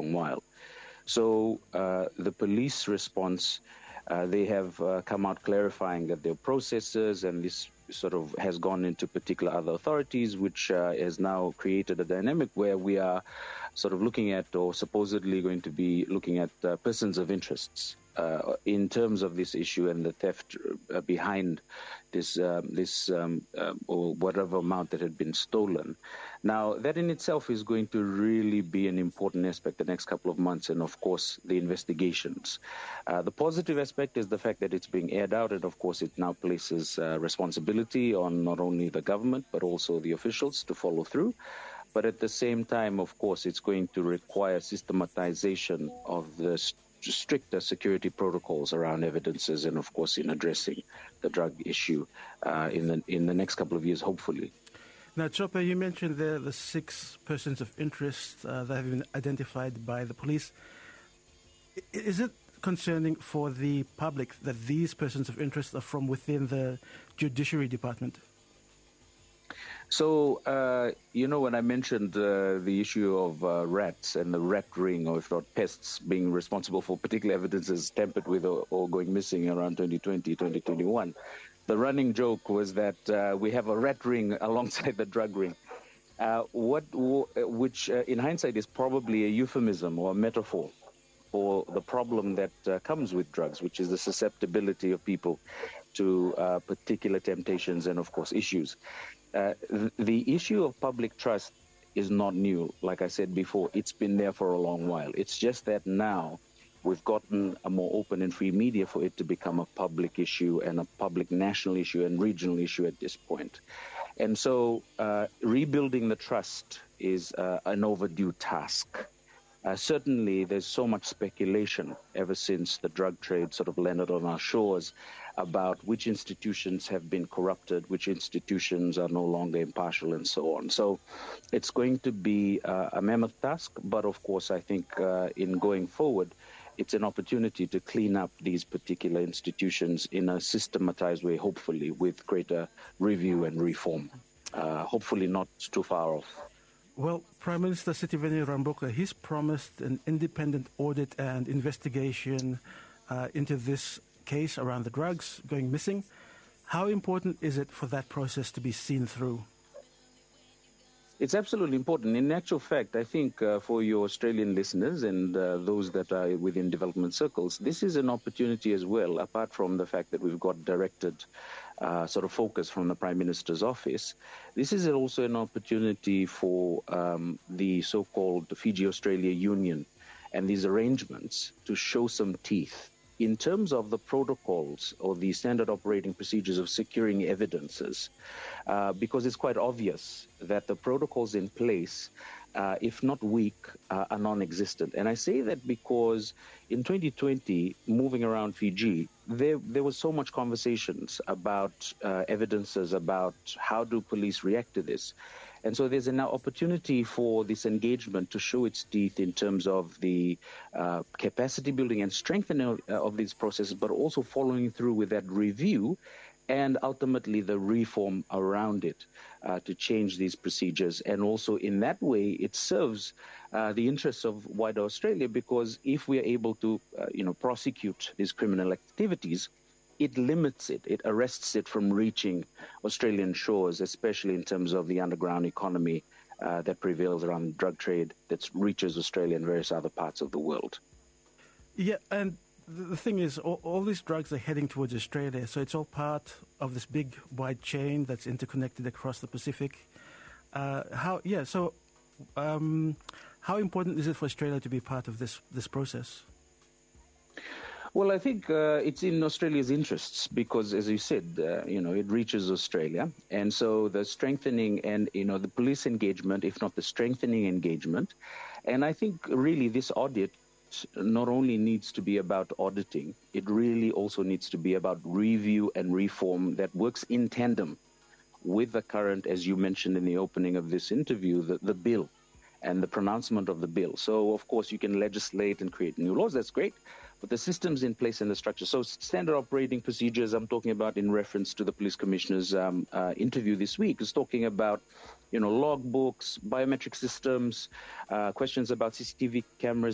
long while. So the police response, they have come out clarifying that there are processes, and this sort of has gone into particular other authorities, which has now created a dynamic where we are sort of looking at, or supposedly going to be looking at, persons of interests in terms of this issue and the theft behind this or whatever amount that had been stolen. Now, that in itself is going to really be an important aspect the next couple of months, and of course the investigations. The positive aspect is the fact that it's being aired out, and of course it now places responsibility on not only the government but also the officials to follow through. But at the same time, of course, it's going to require systematization of the stricter security protocols around evidences, and of course in addressing the drug issue in the next couple of years, hopefully. Now, Chopper, you mentioned the 6 persons of interest that have been identified by the police. Is it concerning for the public that these persons of interest are from within the Judiciary Department? So, when I mentioned the issue of rats and the rat ring, or if not pests, being responsible for particular evidences tampered with or going missing around 2020, 2021, the running joke was that we have a rat ring alongside the drug ring, which in hindsight is probably a euphemism or a metaphor for the problem that comes with drugs, which is the susceptibility of people to particular temptations and, of course, issues. The issue of public trust is not new. Like I said before, it's been there for a long while. It's just that now we've gotten a more open and free media for it to become a public issue and a public national issue and regional issue at this point. And so rebuilding the trust is an overdue task. Certainly, there's so much speculation ever since the drug trade sort of landed on our shores about which institutions have been corrupted, which institutions are no longer impartial, and so on. So it's going to be a mammoth task, but of course, I think in going forward, it's an opportunity to clean up these particular institutions in a systematized way, hopefully, with greater review and reform. Hopefully not too far off. Well, Prime Minister Sitiveni Rabuka, he's promised an independent audit and investigation into this case around the drugs going missing. How important is it for that process to be seen through? It's absolutely important. In actual fact, I think for your Australian listeners and those that are within development circles, this is an opportunity as well, apart from the fact that we've got directed sort of focus from the Prime Minister's office. This is also an opportunity for the so-called Fiji-Australia Union and these arrangements to show some teeth in terms of the protocols or the standard operating procedures of securing evidences, because it's quite obvious that the protocols in place, if not weak, are non-existent. And I say that because in 2020, moving around Fiji, there was so much conversations about evidences, about how do police react to this. And so there's an opportunity for this engagement to show its teeth in terms of the capacity building and strengthening of these processes, but also following through with that review and ultimately the reform around it to change these procedures. And also in that way, it serves the interests of wider Australia, because if we are able to, prosecute these criminal activities, it limits it, it arrests it from reaching Australian shores, especially in terms of the underground economy that prevails around drug trade that reaches Australia and various other parts of the world. Yeah, and the thing is, all these drugs are heading towards Australia, so it's all part of this big, wide chain that's interconnected across the Pacific. How important is it for Australia to be part of this process? Well, I think it's in Australia's interests because, as you said, it reaches Australia. And so the strengthening and, the police engagement, if not the strengthening engagement. And I think really this audit not only needs to be about auditing, it really also needs to be about review and reform that works in tandem with the current, as you mentioned in the opening of this interview, the bill and the pronouncement of the bill. So, of course, you can legislate and create new laws. That's great. But the systems in place and the structure. So standard operating procedures I'm talking about in reference to the police commissioner's interview this week is talking about, logbooks, biometric systems, questions about CCTV cameras,